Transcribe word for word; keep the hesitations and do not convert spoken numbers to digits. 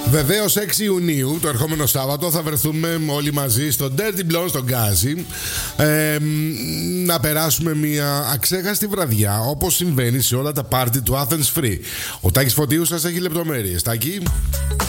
Βεβαίως έξι Ιουνίου, το ερχόμενο Σάββατο, θα βρεθούμε όλοι μαζί στο Dirty Blonde στο Γκάζι, ε, να περάσουμε μια αξέχαστη βραδιά, όπως συμβαίνει σε όλα τα πάρτι του Athens Free. Ο Τάκης Φωτίου σας έχει λεπτομέρειες. Τάκη.